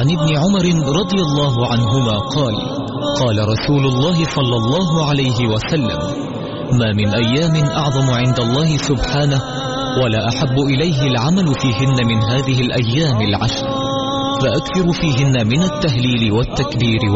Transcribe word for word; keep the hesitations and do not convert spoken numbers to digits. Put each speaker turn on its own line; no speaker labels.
عن ابن عمر رضي الله عنهما قال قال رسول الله صلى الله عليه وسلم: ما من أيام أعظم عند الله سبحانه ولا أحب إليه العمل فيهن من هذه الأيام العشر، فأكثر فيهن من التهليل والتكبير